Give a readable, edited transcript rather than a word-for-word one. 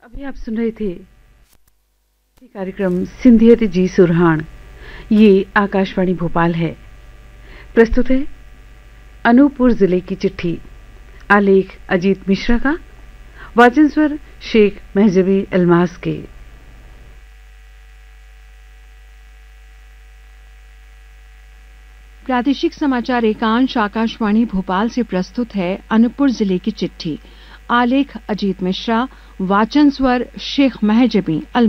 अभी आप सुन रहे थे कार्यक्रम सिंधियत जी सुरहान। ये आकाशवाणी भोपाल है। प्रस्तुत है अनूपपुर जिले की चिट्ठी। आलेख अजीत मिश्रा का, वाचन स्वर शेख महजबी अल्मास के। प्रादेशिक समाचार एकांश आकाशवाणी भोपाल से प्रस्तुत है अनूपपुर जिले की चिट्ठी। आलेख अजीत मिश्रा, वाचन स्वर शेख महजबी अल्मास।